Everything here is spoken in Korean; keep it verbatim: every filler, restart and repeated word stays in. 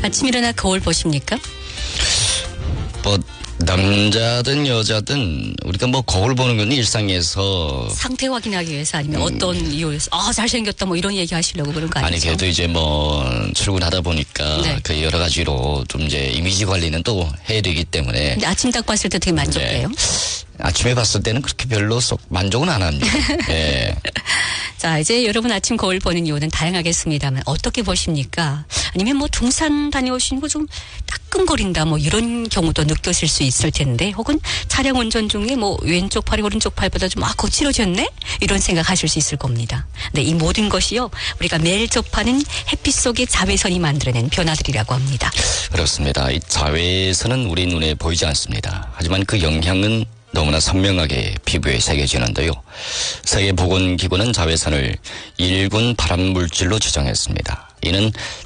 아침 일어나 거울 보십니까? 뭐 남자든 여자든 우리가 뭐 거울 보는 건 일상에서 상태 확인하기 위해서 아니면 음. 어떤 이유에서 아 잘생겼다 뭐 이런 얘기 하시려고 그런 거 아니죠? 아니 그래도 이제 뭐 출근하다 보니까 네. 그 여러 가지로 좀 이제 이미지 관리는 또 해야 되기 때문에. 근데 아침 딱 봤을 때 되게 만족해요? 네. 아침에 봤을 때는 그렇게 별로 쏙 만족은 안 합니다. 네. 자, 이제 여러분 아침 거울 보는 이유는 다양하겠습니다만 어떻게 보십니까? 아니면 뭐 등산 다녀오신 거 좀 따끔거린다 뭐 이런 경우도 느껴질 수 있을 텐데 혹은 차량 운전 중에 뭐 왼쪽 팔이 오른쪽 팔보다 좀 아 거칠어졌네? 이런 생각하실 수 있을 겁니다. 네, 이 모든 것이요 우리가 매일 접하는 햇빛 속의 자외선이 만들어낸 변화들이라고 합니다. 그렇습니다. 이 자외선은 우리 눈에 보이지 않습니다. 하지만 그 영향은 너무나 선명하게 피부에 새겨지는데요. 세계보건기구는 자외선을 일군 발암물질로 지정했습니다. 이는